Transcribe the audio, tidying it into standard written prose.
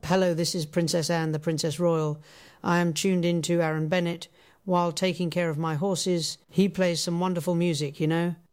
Hello, this is Princess Anne, the Princess Royal. I am tuned in to Aaron Bennett while taking care of my horses. He plays some wonderful music, you know.